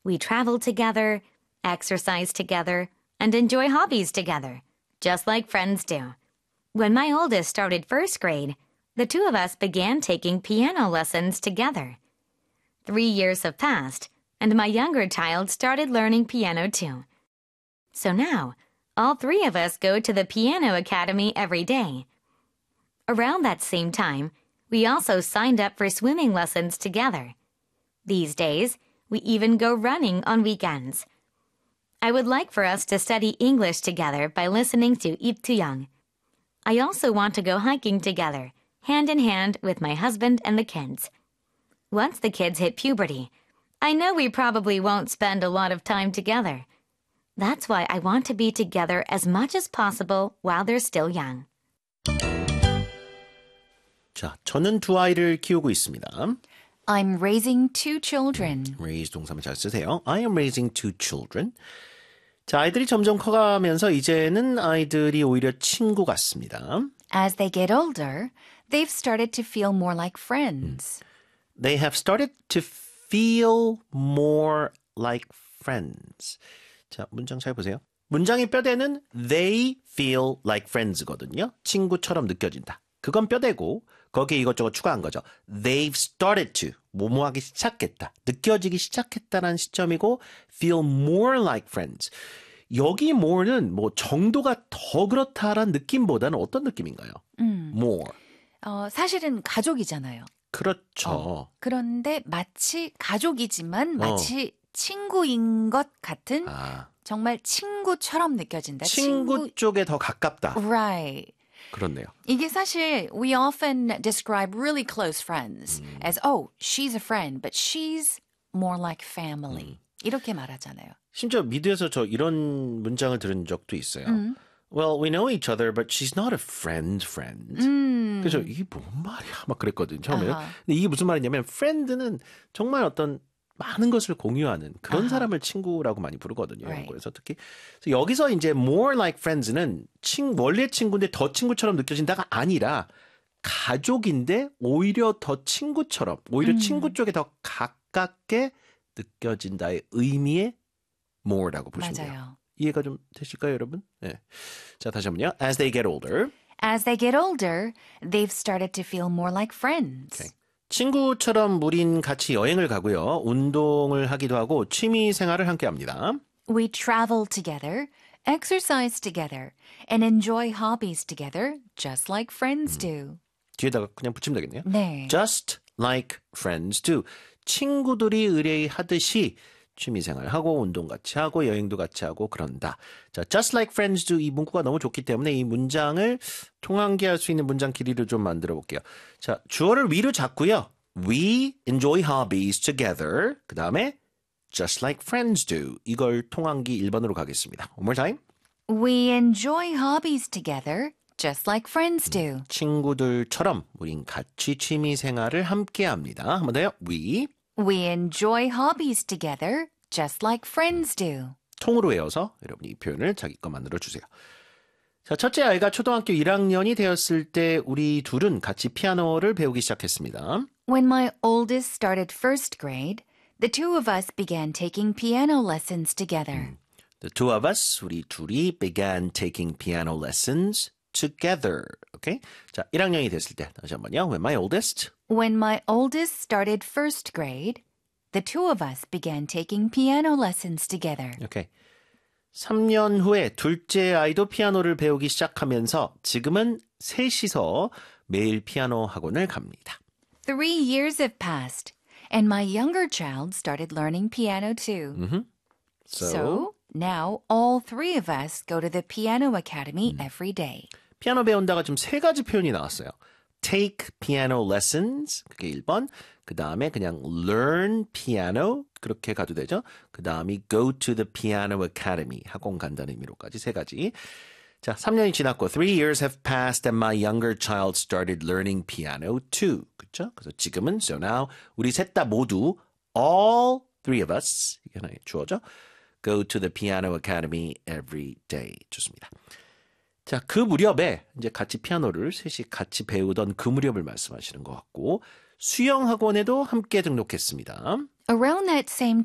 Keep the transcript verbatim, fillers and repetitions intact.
We travel together, exercise together, and enjoy hobbies together, just like friends do. When my oldest started first grade, the two of us began taking piano lessons together. Three years have passed, and my younger child started learning piano too. So now, all three of us go to the piano academy every day. Around that same time, we also signed up for swimming lessons together. These days, we even go running on weekends. I would like for us to study English together by listening to Ip Tu-young. I also want to go hiking together, hand in hand with my husband and the kids. Once the kids hit puberty, I know we probably won't spend a lot of time together. That's why I want to be together as much as possible while they're still young. 자, 저는 두 아이를 키우고 있습니다. I'm raising two children. raise 동사만 잘 쓰세요. I am raising two children. 자, 아이들이 점점 커가면서 이제는 아이들이 오히려 친구 같습니다. As they get older, they've started to feel more like friends. They have started to feel more like friends. 자, 문장 잘 보세요. 문장의 뼈대는 they feel like friends거든요. 친구처럼 느껴진다. 그건 뼈대고 거기에 이것저것 추가한 거죠. They've started to, 뭐뭐하기 시작했다. 느껴지기 시작했다라는 시점이고 feel more like friends. 여기 more는 뭐 정도가 더 그렇다라는 느낌보다는 어떤 느낌인가요? 음. more. 어, 사실은 가족이잖아요. 그렇죠. 어, 그런데 마치 가족이지만 마치 어. 친구인 것 같은 아. 정말 친구처럼 느껴진다. 친구, 친구 쪽에 더 가깝다. Right. 그렇네요. 이게 사실 we often describe really close friends 음. as oh, she's a friend, but she's more like family. 음. 이렇게 말하잖아요. 심지어 미드에서 저 이런 문장을 들은 적도 있어요. 음. Well, we know each other, but she's not a friend friend. 음. 그래서 이게 뭔 말이야? 막 그랬거든요, 처음에는. 아하. 근데 이게 무슨 말이냐면 friend는 정말 어떤 많은 것을 공유하는 그런 아하. 사람을 친구라고 많이 부르거든요. Right. 영어에서 특히. 그래서 여기서 이제 more like friends는 친, 원래 친구인데 더 친구처럼 느껴진다가 아니라 가족인데 오히려 더 친구처럼, 오히려 음. 친구 쪽에 더 가깝게 느껴진다의 의미의 more라고 보시면 돼요. 맞아요. 이해가 좀 되실까요, 여러분? 네. 자, 다시 한번요. As they get older. As they get older, they've started to feel more like friends. Okay. 친구처럼 우린 같이 여행을 가고요. 운동을 하기도 하고 취미 생활을 함께 합니다. We travel together, exercise together, and enjoy hobbies together, just like friends do. 뒤에다가 그냥 붙이면 되겠네요. 네. Just like friends do. 친구들이 의뢰하듯이 취미생활하고 운동 같이 하고 여행도 같이 하고 그런다. 자, just like friends do 이 문구가 너무 좋기 때문에 이 문장을 통한기할 수 있는 문장 길이를 좀 만들어 볼게요. 자, 주어를 we로 잡고요. We enjoy hobbies together. 그 다음에 just like friends do. 이걸 통한기 일 번으로 가겠습니다. One more time. We enjoy hobbies together, just like friends do. 친구들처럼 우린 같이 취미생활을 함께 합니다. 한 번 더요. We We enjoy hobbies together, just like friends do. 통으로 외워서 여러분이 이 표현을 자기 거 만들어 주세요. 자, 첫째 아이가 초등학교 일 학년이 되었을 때 우리 둘은 같이 피아노를 배우기 시작했습니다. When my oldest started first grade, the two of us began taking piano lessons together. The two of us, 우리 둘이 began taking piano lessons together. Okay? 자, 일 학년이 됐을 때 다시 한번요. When my oldest When my oldest started first grade, the two of us began taking piano lessons together. Okay. 삼 년 후에 둘째 아이도 피아노를 배우기 시작하면서 지금은 셋이서 매일 피아노 학원을 갑니다. Three years have passed, and my younger child started learning piano too. Mm-hmm. So, So, now all three of us go to the piano academy every day. 피아노 배운다가 지금 세 가지 표현이 나왔어요. Take piano lessons, 그게 일 번. 그 다음에 그냥 learn piano, 그렇게 가도 되죠. 그 다음이 go to the piano academy, 학원 간다는 의미로까지 세 가지. 자, 삼 년이 지났고 three years have passed and my younger child started learning piano too. 그렇죠? 그래서 지금은 so now 우리 셋 다 모두 all three of us, 이게 하나의 주어죠. Go to the piano academy every day. 좋습니다. 자, 그 무렵에 이제 같이 피아노를 셋이 같이 배우던 그 무렵을 말씀하시는 것 같고 수영 학원에도 함께 등록했습니다. Around that same